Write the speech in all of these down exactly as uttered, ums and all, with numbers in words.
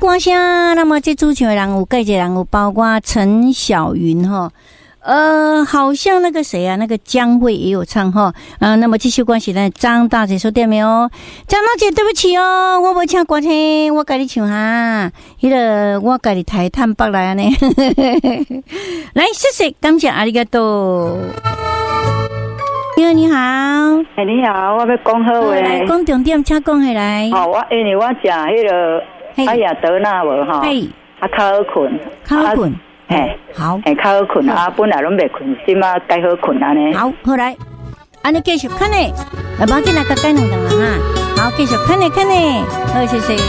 歌声。那么这主唱的人有几个人有包括陈小云哈。呃，好像那个谁啊，那个江蕙也有唱哈。呃，那么这首歌是咱张大姐说对没有？张大姐，对不起哦，我无唱歌听，我给你唱哈。迄个我给你抬探北来呢。来，谢谢，感谢阿里嘎多。你好，你好， 哎，你好，我要讲好话。 来，讲重点，请讲下来。 哦，我因为我食迄个阿雅德纳无吼，啊，较好困， 较好困。 嘿， 好， 嘿，较好困啊！本来拢袂困，即马该好困安尼。 好，好来，安尼继续看呢，啊，无紧来甲改两档啊哈。好，继续看呢，看呢，好，谢谢。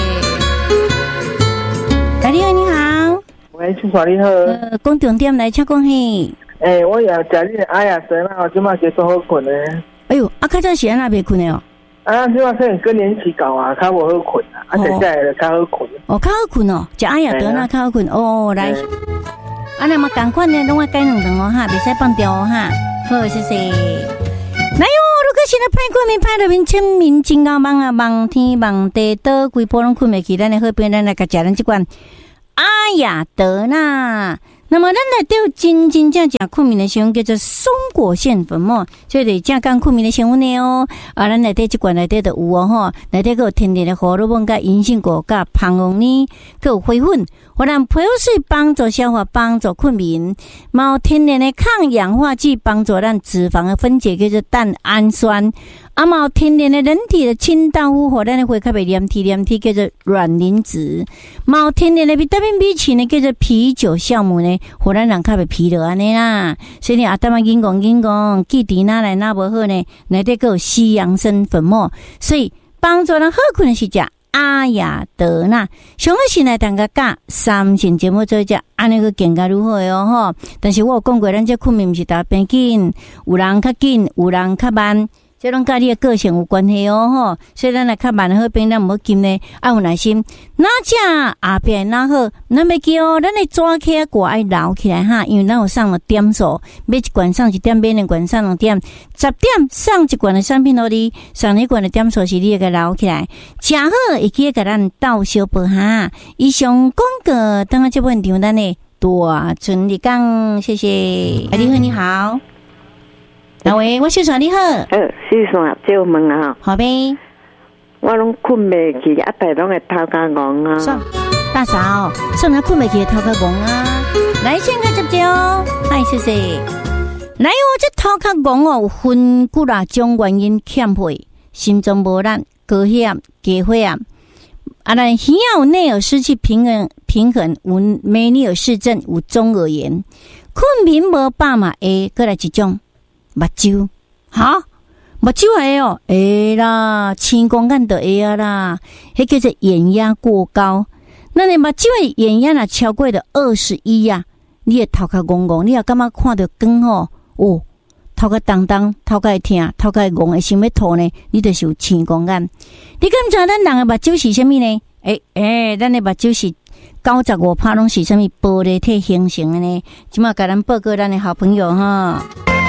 大你好，你好。 喂，清华你好。 呃，讲重点来，请讲嘿。 诶、欸，我也食你阿雅神啊，即马结束好困咧。 哎呦，啊，较早时安那袂困的哦。 啊，即马可能更年期搞啊，较无好困啊，啊，现在较好困。 哦，较好困哦，食阿雅德那较好困哦，来。啊，那么赶快呢，拢我改两档哦哈，别使放掉哦哈。好，谢谢。来哟，如果现在派过面派到面千民真高忙啊，忙天忙地，倒规波拢困袂去，咱的好朋友咱来甲食咱这款阿雅德纳。那么咱内底有真真正正困眠的成分叫做松果腺粉末，所以正讲困眠的成分呢哦。啊，咱内底这罐内底都有哦吼，内底还有天然的荷尔蒙、甲银杏果、甲胖红呢，还有花粉，互咱皮肤水帮助消化，帮助困眠。毛天然的抗氧化剂，帮助咱脂肪的分解，叫做蛋氨酸。啊，毛天然的人体的清道夫，互咱的血较袂黏体黏体，叫做卵磷脂。毛天然的维他命 B 群呢，叫做啤酒酵母呢，互咱人较袂疲劳安尼啦。所以你阿当嘛紧讲紧讲，记伫哪来哪无好呢？内底还有西洋参粉末，所以帮助人好困的是食阿雅德纳。上好是来当个教三线节目做只，安尼个更加如何哟吼？但是我有讲过，咱这困眠毋是大变紧，有人较紧，有人较慢。这拢甲你的个性有关系哦吼，所以咱来较慢好病，咱毋好急呢，爱有耐心。哪只后壁哪好，咱要记哦，咱的抓起来挂爱留起来哈，因为咱有上了点数，每一罐上一点，每两罐上两点，十点上一罐的产品互你，上一罐的点数是你个留起来，食好会记甲咱斗小报哈。以上广告，等下这本场咱的大春日讲，谢谢。你好，你好。那喂，我小爽你好。 呃，小爽借我问啊。 好呗。 我拢困袂去，一排拢会头壳戆啊。 爽，大嫂，算他困袂去头壳戆啊。来，先个接接哦。嗨，谢谢。来哦，这头壳戆哦，有分几啦种原因欠血，心脏无力、高血压、低血压。啊，咱耳有内耳失去平衡，平衡有梅尼尔氏症，有中耳炎。困眠无饱嘛，会过来一种。目睭，哈，目睭会哦，会啦，青光眼就会啊啦，迄叫做眼压过高。那你目睭的眼压若超过了二十一啊，你的头壳戆戆，你也感觉看到光哦，哦，头壳重重，头壳会痛，头壳会戆，会想要吐呢，你就是有青光眼。你敢知咱人的目睭是啥物呢？诶、欸、诶、欸，咱的目睭是九十五%拢是啥物玻璃体形成的呢？即马甲咱报告咱的好朋友哈。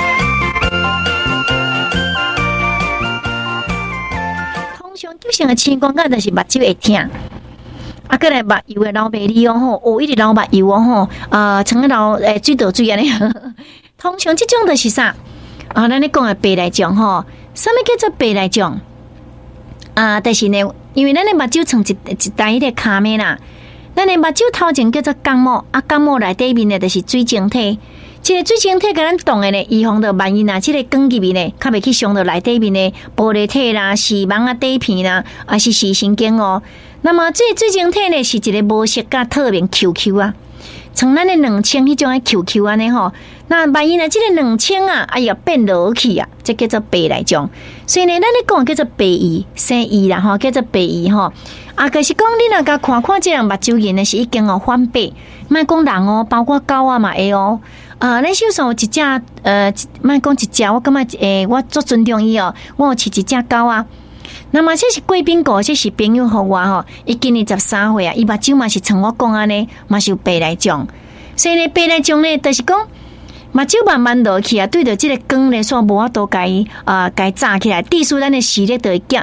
就像个青光眼，就是目睭会痛，啊，过来目油的流白里哦吼，哦，一直流目油哦吼，呃，像个流诶水倒水安尼。通常这种就是啥？啊，咱咧讲的白内障吼，什么叫做白内障？啊，但是呢，因为咱的目睭像一一台迄个卡面啦，咱的目睭头前叫做角膜，啊，角膜内底面呢就是水晶体。这个水晶体甲咱动的呢，预防到万一呐，这个光入面呢，较袂去伤到内底面的玻璃体啦、视网啊、底片啦，还是视神经哦。那么这个水晶体呢，是一个无色甲透明 Q Q 啊，像咱的两千迄种的 Q Q 安尼吼。那万一呢，这个两千啊，哎呀变落去啊，这叫做白内障。所以呢，咱咧讲叫做白移、生移啦吼，叫做白移吼。啊，可是讲你若甲看看这人目睭眼呢，是已经哦翻白，莫讲人哦，包括狗啊嘛会哦。啊，咱手上有一只呃，莫讲一只，我感觉诶，我足尊重伊哦，我有饲一只狗啊。那么这是贵宾狗，这是朋友互我吼，伊今年十三岁啊，伊目睭嘛是像我讲安尼，嘛是有白内障。所以呢，白内障呢，就是讲目睭慢慢落去啊，对着这个光呢，煞无法度甲伊啊，甲伊炸起来，致使咱的视力就会减减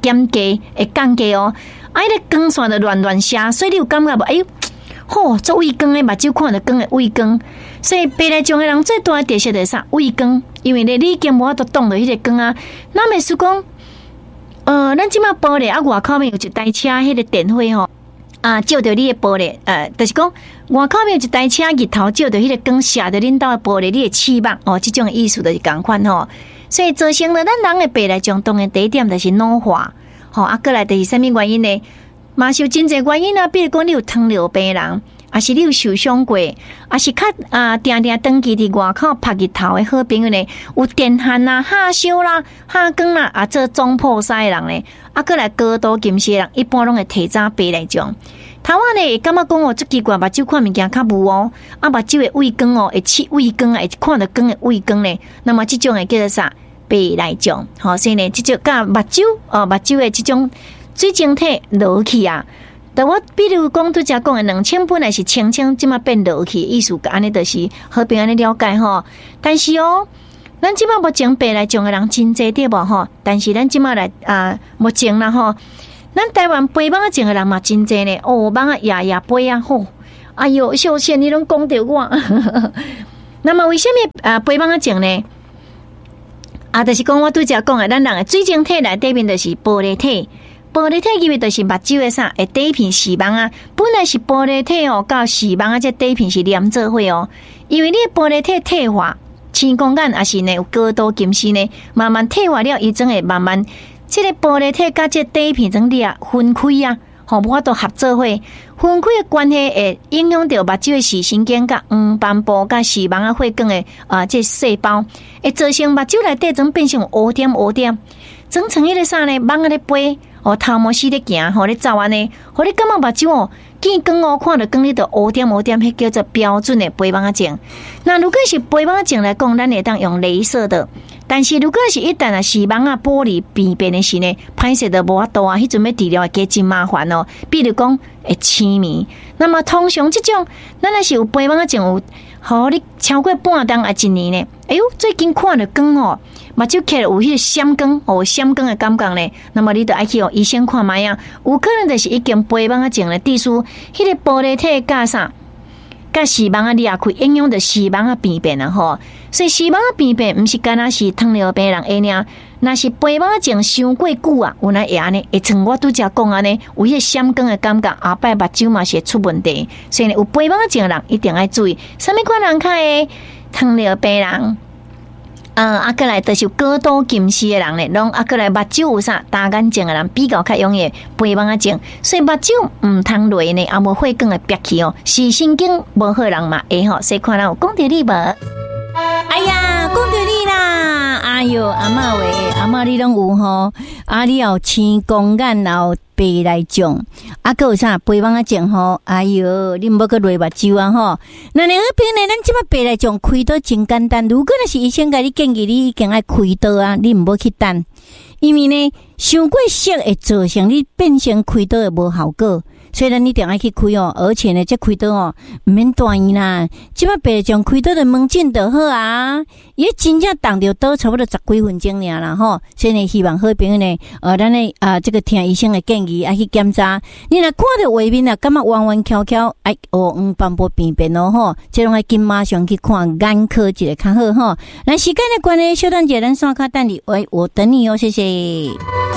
减价会降价哦。啊，迄个光线就乱乱射，所以你有感觉无？哎呦，吼、哦，做胃光的目睭看着光的胃光，所以白内障的人最大的特色就是啥？胃光，因为咧你已经无法度挡着迄个光啊。那么是讲，呃，咱即马玻璃啊，外口面有一台车，迄个电火吼。啊，照着你的玻璃，呃，就是讲外口面有一台车日头照着迄个光射着恁兜的玻璃，你的翅膀哦，这种意思就是共款吼。所以造成了咱人的白内障，当然第一点就是老化，吼啊，过来就是什么原因呢？嘛是有真侪原因啊，比如讲你有糖尿病人，还是你有受伤过，还是较啊定定长期伫外口晒日头的好朋友呢，有电焊啦、下烧啦、下光啦，啊做总破塞的人呢，啊过来高度近视的人，一般拢会提早白内障。台湾呢，感觉讲哦，足奇怪，目睭看物件较雾哦，啊，目睭的畏光哦，会起畏光啊，会看到光的畏光呢。那么这种的叫做啥？白内障。好、哦，所以呢，这种甲目睭哦，目睭的这种水晶体落去啊。但我比如讲拄则讲的两千本来是清清，即马变落去，意思安尼就是好便安尼了解吼。但是哦，咱即马目前白内障的人真侪对无吼？但是咱即马来啊，目前啦吼。咱台湾白眼症的人嘛真侪呢，哦，眼啊夜夜白啊，吼，哎哟，秀贤你拢讲着我。那么为什么啊白眼症呢？啊，就是讲我拄则讲的，咱人的水晶体内底面就是玻璃体，玻璃体因为就是目睭的啥，会底片视网啊，本来是玻璃体哦，到视网啊，这底片是连做伙哦，因为你的玻璃体退化，青光眼也是呢有高度近视呢，慢慢退化了，伊总会慢慢。这个玻璃体甲这底片整理啊分开啊，吼，无法度合作伙，分开的关系会影响到目睭的视神经甲黄斑部甲视网啊血管的啊这细胞，会造成目睭内底总变成乌点乌点，总成迄个啥呢？网啊咧飞，哦，头毛丝咧行，吼咧走安尼，互你感觉目睭哦见光哦，看到光你就乌点乌点，迄叫做标准的白眼症。那如果是白眼症来讲，咱会当用雷射的。但是如果是一旦啊视网啊玻璃病变的时呢，歹势都无法度啊，迄阵要治疗会加真麻烦哦。比如讲会痴迷，那么通常这种，咱若是有白眼症有，好你超过半当啊一年呢，哎呦最近看到光哦，目睭起来有迄个闪光哦，闪光的感觉呢，那么你就爱去哦医生看卖啊，有可能就是已经白眼症的，致使迄个玻璃体加啥？甲视网啊裂开，影响到视网啊病变啊吼，所以视网啊病变毋是干那是糖尿病人会尔，那是白眼症伤过久啊，有那会安尼，会像我拄则讲安尼，有迄个闪光的感觉，后摆目睭嘛是会出问题，所以呢有白眼症的人一定要注意，什么款人较会糖尿病人？呃，啊，过来就是高度近视的人咧，拢啊，过来目睭有啥大眼睛的人比较较容易白眼症，所以目睭唔通累呢，啊无血管会憋起哦，视神经无好人嘛会吼，所以看人有讲到你无？哎呀，讲到你啦！哎哟，阿嬷喂，阿嬷你拢有吼，啊你有青光眼，然后白内障，啊个有啥白眼症吼？哎哟，你唔好去累目睭啊吼！那另一边呢，咱即摆白内障开刀真简单，如果那是医生甲你建议你已经爱开刀啊，你唔好去等，因为呢，伤过色会造成你变成开刀会无效果。所以咱一定要去开哦，而且呢，这开刀哦，唔免大意啦。即摆白内障开刀的门诊就好啊，伊真正动着刀差不多十几分钟尔啦吼。所以呢，希望好朋友呢，呃，咱呢啊，这个听医生的建议，爱去检查。你若看到画面啊，感觉弯弯翘翘，哎哦，黄斑部病变哦吼，这种爱紧马上去看眼科一个较好吼。那时间的关系，小等者咱线卡等你，喂，我等你哦，谢谢。